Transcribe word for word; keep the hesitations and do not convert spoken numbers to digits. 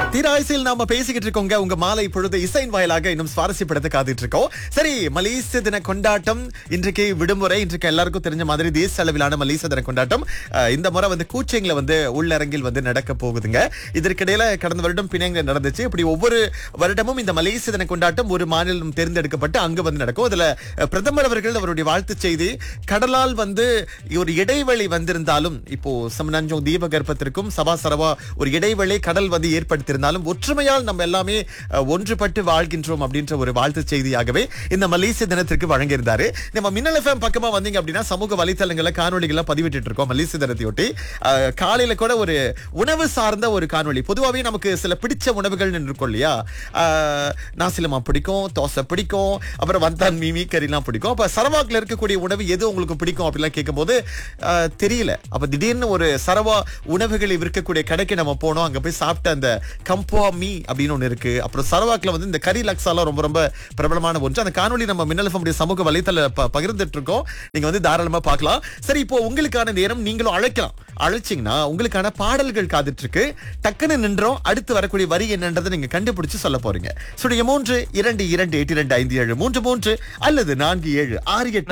தீராய்சியில் நாம பேசிக்கிட்டு இருக்கோங்க. உங்க மாலை பொழுது இசையின் வாயிலாக இன்னும் சுவாரஸ்யப்படுத்த காத்துட்டு இருக்கோம். சரி, மலேசிய தின கொண்டாட்டம் இன்றைக்கு விடுமுறை. இன்றைக்கு எல்லாருக்கும் தெரிஞ்ச மாதிரி தேசிய அளவிலான மலேசிய தின கொண்டாட்டம் அஹ், இந்த முறை வந்து கூச்சிங்ல வந்து உள்ளரங்கில் வந்து நடக்க போகுதுங்க. இதற்கிடையில கடந்த வருடம் பிணைங்க நடந்துச்சு. இப்படி ஒவ்வொரு வருடமும் இந்த மலேசிய தின கொண்டாட்டம் ஒரு மாநிலம் தேர்ந்தெடுக்கப்பட்டு அங்கு வந்து நடக்கும். அதுல அஹ், பிரதமர் அவர்கள் அவருடைய வாழ்த்து செய்தி, கடலால் வந்து ஒரு இடைவெளி வந்திருந்தாலும், இப்போ சமநஞ்சோங் தீபகற்பத்திற்கும் சபா சரவா ஒரு இடைவெளி கடல் வந்து ஏற்படுத்தியிருந்தாலும் ஒற்றுமையால் நம்ம எல்லாமே அஹ், ஒன்றுபட்டு வாழ்கின்றோம் அப்படின்ற ஒரு வாழ்த்து செய்தியாகவே இந்த மலேசிய தினத்திற்கு வழங்கியிருந்தாரு. நம்ம மின்னல் எஃப்எம் பக்கமா வந்தீங்க அப்படின்னா சமூக வலைத்தளங்கள்ல காணொலிகளை பதிவிட்டு இருக்கோம். மலேசிய தினத்தையொட்டி அஹ், காலையில கூட ஒரு உணவு சார்ந்த ஒரு காணொளி. பொதுவாகவே நமக்கு சில பிடிச்ச உணவுகள் இருக்கும் இல்லையா? அஹ், நாசிலமா பிடிக்கும், தோசை பிடிக்கும், அப்புறம் வந்தான் மீமி கறிலாம் பிடிக்கும். அப்ப சரவாக்ல இருக்கக்கூடிய உணவு எது உங்களுக்கு பிடிக்கும் அப்படிலாம் கேட்கும்போது அஹ், தெரியல. அப்ப திடீர்னு ஒரு சரவா உணவுகளை விற்கக்கூடிய கடைக்கு நம்ம போனோம். அங்க போய் சாப்பிட்ட அந்த கம்போ மீ அப்படின்னு ஒண்ணு இருக்கு. அப்புறம் சரவாக்ல வந்து இந்த கறி லக்ஸாலாம் ரொம்ப ரொம்ப பிரபலமான ஒன்று. அந்த காணொளி நம்ம மின்னல் எஃப்எம் சமூக வலைத்தள ப- பகிர்ந்துட்டு இருக்கோம். நீங்க வந்து தாராளமா பார்க்கலாம். சரி, இப்போ உங்களுக்கான நேரம், நீங்களும் அழைக்கலாம். அழைச்சிங்கன்னா உங்களுக்கான பாடல்கள் காத்துட்டு இருக்கு. டக்குன்னு நின்றோம். அடுத்து வரக்கூடிய வரி என்னன்றதை நீங்க கண்டுபிடிச்சு சொல்ல போறீங்க. சுடைய மூன்று இரண்டு இரண்டு எட்டு இரண்டு ஐந்து ஏழு மூன்று மூன்று அல்லது நான்கு ஏழு ஆறு எட்டு